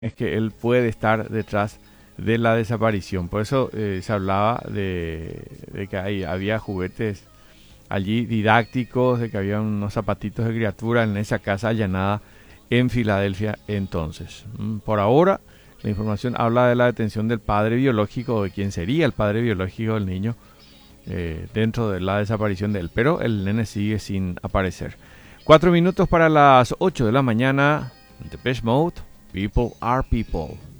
es que él puede estar detrás de la desaparición. Por eso se hablaba de que había juguetes allí didácticos, de que había unos zapatitos de criatura en esa casa allanada en Filadelfia entonces. Por ahora, la información habla de la detención del padre biológico, de quién sería el padre biológico del niño, dentro de la desaparición de él, pero el nene sigue sin aparecer. 4 minutos para las 8 de la mañana. Depeche Mode, People Are People.